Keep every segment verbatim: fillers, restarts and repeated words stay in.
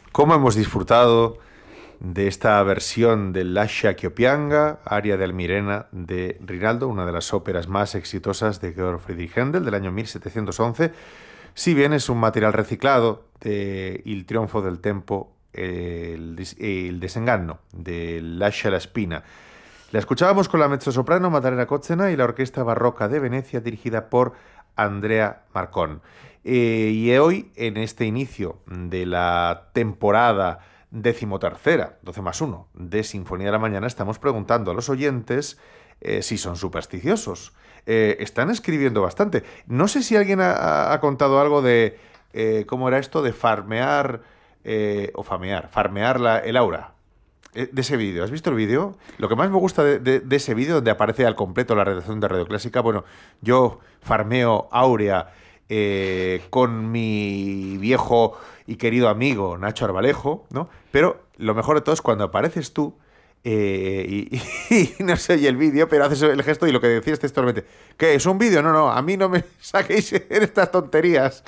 cómo hemos disfrutado de esta versión del Lascia Ch'io aria de Almirena de Rinaldo, una de las óperas más exitosas de Georg Friedrich Händel del año mil setecientos once, si bien es un material reciclado de Il trionfo del tempo, el, el desenganno de Lascia la spina. La escuchábamos con la mezzosoprano Maddalena Cozzena y la Orquesta Barroca de Venecia dirigida por Andrea Marcon. Eh, y hoy, en este inicio de la temporada decimotercera, doce más uno, de Sinfonía de la Mañana, estamos preguntando a los oyentes eh, si son supersticiosos. Eh, están escribiendo bastante. No sé si alguien ha, ha contado algo de eh, cómo era esto de farmear eh, o famear, farmear la, el aura. De ese vídeo, ¿has visto el vídeo? Lo que más me gusta de, de, de ese vídeo, donde aparece al completo la redacción de Radio Clásica, bueno, yo farmeo áurea eh, con mi viejo y querido amigo Nacho Arbalejo, ¿no? Pero lo mejor de todo es cuando apareces tú eh, y, y, y no se oye el vídeo, pero haces el gesto y lo que decías textualmente, ¿qué? ¿Es un vídeo? No, no, a mí no me saquéis en estas tonterías.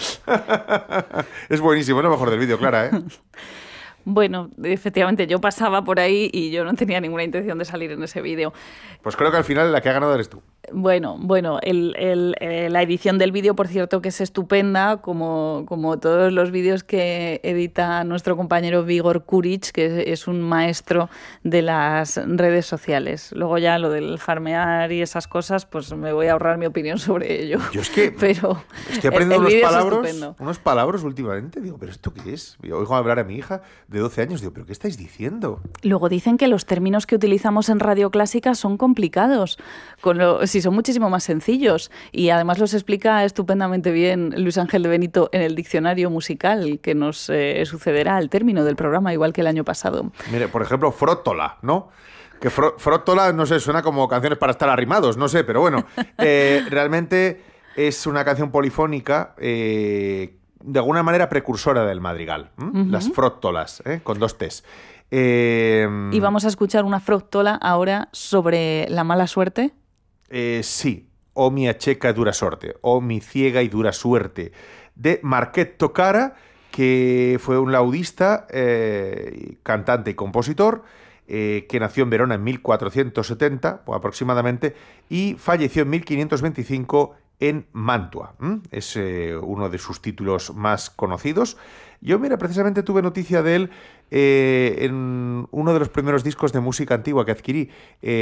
Es buenísimo, es lo mejor del vídeo, Clara, ¿eh? Bueno, efectivamente, yo pasaba por ahí y yo no tenía ninguna intención de salir en ese vídeo. Pues creo que al final la que ha ganado eres tú. Bueno, bueno, el, el, eh, la edición del vídeo, por cierto, que es estupenda, como, como todos los vídeos que edita nuestro compañero Vigor Kuric, que es, es un maestro de las redes sociales. Luego ya lo del farmear y esas cosas, pues me voy a ahorrar mi opinión sobre ello. Yo es que pero estoy aprendiendo el, el unos palabras, es unos palabras últimamente. Digo, ¿pero esto qué es? Yo oigo hablar a mi hija de doce años, digo, ¿pero qué estáis diciendo? Luego dicen que los términos que utilizamos en Radio Clásica son complicados, con lo, si son muchísimo más sencillos. Y además los explica estupendamente bien Luis Ángel de Benito en el diccionario musical que nos eh, sucederá al término del programa, igual que el año pasado. Mire, por ejemplo, frótola, ¿no? Que fro, frótola, no sé, suena como canciones para estar arrimados, no sé, pero bueno, eh, realmente es una canción polifónica eh, de alguna manera precursora del madrigal. ¿eh? Uh-huh. Las frótolas, ¿eh? Con dos T's. Eh, y vamos a escuchar una frótola ahora sobre la mala suerte. Eh, sí, O mia checa dura sorte, o mi ciega y dura suerte, de Marchetto Cara, que fue un laudista, eh, cantante y compositor, eh, que nació en Verona en mil cuatrocientos setenta, pues aproximadamente, y falleció en mil quinientos veinticinco en Mantua. ¿Mm? Es eh, uno de sus títulos más conocidos. Yo, mira, precisamente tuve noticia de él eh, en uno de los primeros discos de música antigua que adquirí,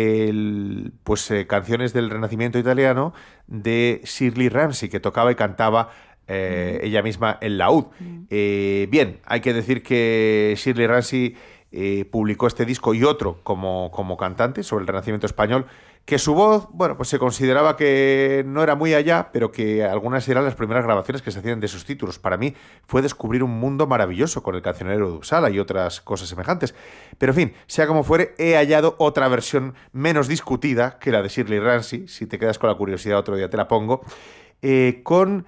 el, pues eh, canciones del Renacimiento italiano de Shirley Ramsey, que tocaba y cantaba eh, ella misma el laúd. Eh, bien, hay que decir que Shirley Ramsey eh, publicó este disco y otro como, como cantante sobre el Renacimiento español, que su voz, bueno, pues se consideraba que no era muy allá, pero que algunas eran las primeras grabaciones que se hacían de sus títulos. Para mí fue descubrir un mundo maravilloso con el Cancionero de Uppsala y otras cosas semejantes. Pero en fin, sea como fuere, he hallado otra versión menos discutida que la de Shirley Ramsey. Si te quedas con la curiosidad, otro día te la pongo. Eh, con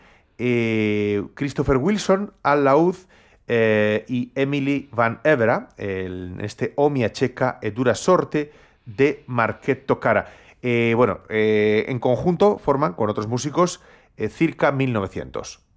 eh, Christopher Wilson al laúd eh, y Emily Van Evera, el, este O mia checa e dura sorte de Marchetto Cara. Eh, bueno, eh, en conjunto forman con otros músicos eh, circa mil novecientos.